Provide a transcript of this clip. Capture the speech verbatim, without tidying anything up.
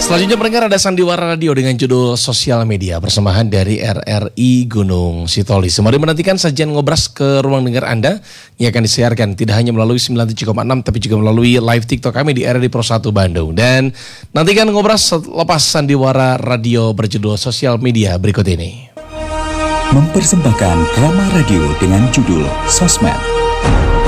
Selanjutnya pendengar ada Sandiwara Radio dengan judul Sosial Media, persembahan dari R R I Gunung Sitoli. Sembari menantikan sajian ngobras ke ruang dengar Anda yang akan disiarkan tidak hanya melalui sembilan puluh tujuh koma enam tapi juga melalui live TikTok kami di R R I Pro satu Bandung. Dan nantikan ngobras lepas Sandiwara Radio berjudul Sosial Media berikut ini. Mempersembahkan drama radio dengan judul Sosmed.